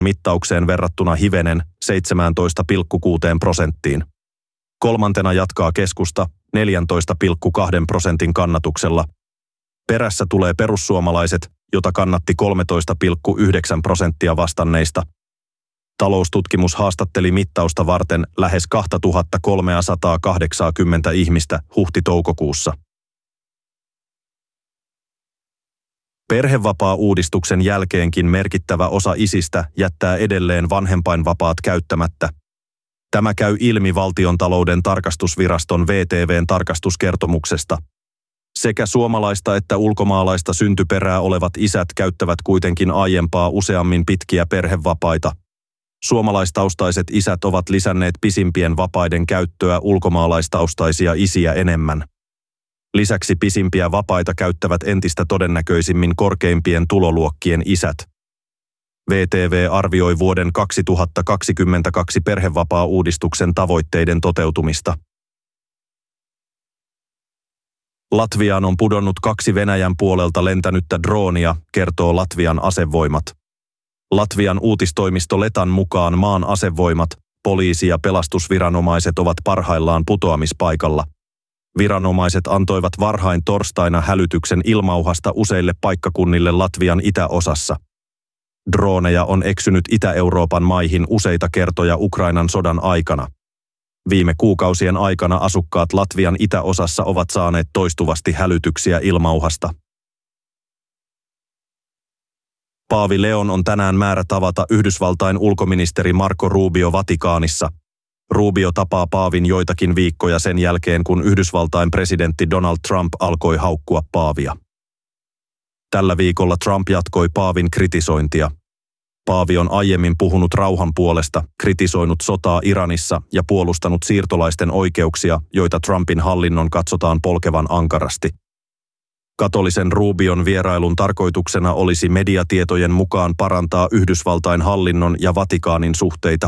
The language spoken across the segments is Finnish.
mittaukseen verrattuna hivenen 17,6%. Kolmantena jatkaa keskusta 14,2% kannatuksella. Perässä tulee perussuomalaiset, jota kannatti 13,9% vastanneista. Taloustutkimus haastatteli mittausta varten lähes 2380 ihmistä huhti-toukokuussa. Perhevapaa-uudistuksen jälkeenkin merkittävä osa isistä jättää edelleen vanhempainvapaat käyttämättä. Tämä käy ilmi Valtiontalouden tarkastusviraston VTV:n tarkastuskertomuksesta. Sekä suomalaista että ulkomaalaista syntyperää olevat isät käyttävät kuitenkin aiempaa useammin pitkiä perhevapaita. Suomalaistaustaiset isät ovat lisänneet pisimpien vapaiden käyttöä ulkomaalaistaustaisia isiä enemmän. Lisäksi pisimpiä vapaita käyttävät entistä todennäköisimmin korkeimpien tuloluokkien isät. VTV arvioi vuoden 2022 perhevapaa-uudistuksen tavoitteiden toteutumista. Latviaan on pudonnut 2 Venäjän puolelta lentänyttä droonia, kertoo Latvian asevoimat. Latvian uutistoimisto Letan mukaan maan asevoimat, poliisi ja pelastusviranomaiset ovat parhaillaan putoamispaikalla. Viranomaiset antoivat varhain torstaina hälytyksen ilmauhasta useille paikkakunnille Latvian itäosassa. Drooneja on eksynyt Itä-Euroopan maihin useita kertoja Ukrainan sodan aikana. Viime kuukausien aikana asukkaat Latvian itäosassa ovat saaneet toistuvasti hälytyksiä ilmauhasta. Paavi Leon on tänään määrä tavata Yhdysvaltain ulkoministeri Marco Rubio Vatikaanissa. Rubio tapaa paavin joitakin viikkoja sen jälkeen, kun Yhdysvaltain presidentti Donald Trump alkoi haukkua paavia. Tällä viikolla Trump jatkoi paavin kritisointia. Paavi on aiemmin puhunut rauhan puolesta, kritisoinut sotaa Iranissa ja puolustanut siirtolaisten oikeuksia, joita Trumpin hallinnon katsotaan polkevan ankarasti. Katolisen Rubion vierailun tarkoituksena olisi mediatietojen mukaan parantaa Yhdysvaltain hallinnon ja Vatikaanin suhteita.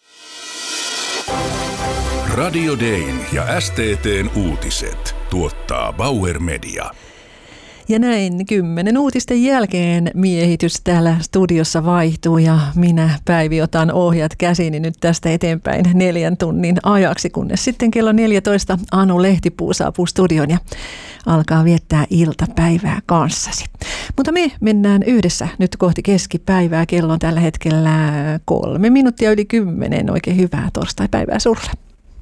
Radio Dayn ja STT:n uutiset tuottaa Bauer Media. Ja näin 10 uutisten jälkeen miehitys täällä studiossa vaihtuu ja minä, Päivi, otan ohjat käsiini nyt tästä eteenpäin 4 tunnin ajaksi, kunnes sitten kello 14 Anu Lehtipuu saapuu studioon ja alkaa viettää iltapäivää kanssasi. Mutta me mennään yhdessä nyt kohti keskipäivää. Kello on tällä hetkellä 3 minuuttia yli 10. Oikein hyvää torstaipäivää sulle.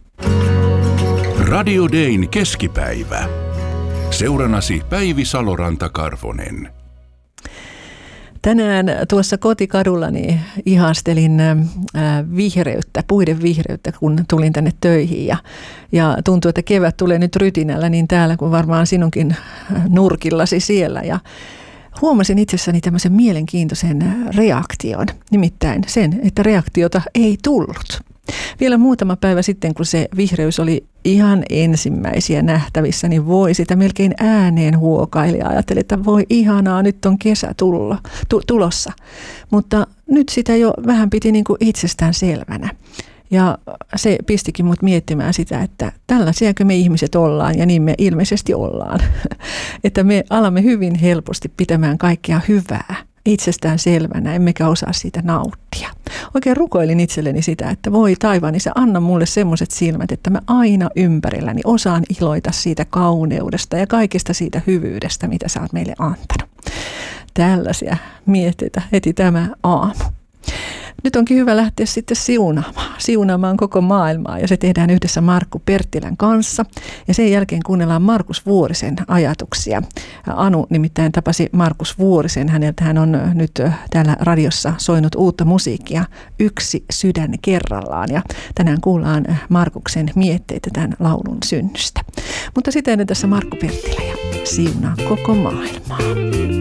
Radio Dayn keskipäivä. Seuranasi Päivi Saloranta-Karvonen. Tänään tuossa kotikadullani ihastelin vihreyttä, puiden vihreyttä, kun tulin tänne töihin. Ja tuntuu, että kevät tulee nyt rytinällä niin täällä kuin varmaan sinunkin nurkillasi siellä. Ja huomasin itsessäni tämmöisen mielenkiintoisen reaktion, nimittäin sen, että reaktiota ei tullut. Vielä muutama päivä sitten, kun se vihreys oli ihan ensimmäisiä nähtävissä, niin voi sitä melkein ääneen huokaili ja ajatteli, että voi ihanaa, nyt on kesä tulossa. Mutta nyt sitä jo vähän piti niin kuin itsestään selvänä. Ja se pistikin mut miettimään sitä, että tällaisiakö me ihmiset ollaan, ja niin me ilmeisesti ollaan. Että me alamme hyvin helposti pitämään kaikkea hyvää itsestään selvänä, emmekä osaa siitä nauttia. Oikein rukoilin itselleni sitä, että voi taivaan, niin sä anna mulle semmoiset silmät, että mä aina ympärilläni osaan iloita siitä kauneudesta ja kaikesta siitä hyvyydestä, mitä sä oot meille antanut. Tällaisia mietteitä heti tämä aamu. Nyt onkin hyvä lähteä sitten siunaamaan koko maailmaa, ja se tehdään yhdessä Markku Perttilän kanssa. Ja sen jälkeen kuunnellaan Markus Vuorisen ajatuksia. Anu nimittäin tapasi Markus Vuorisen. Hän on nyt täällä radiossa soinut uutta musiikkia, Yksi sydän kerrallaan. Ja tänään kuullaan Markuksen mietteitä tämän laulun synnystä. Mutta sitten tässä Markku Perttilä ja siunaa koko maailmaa.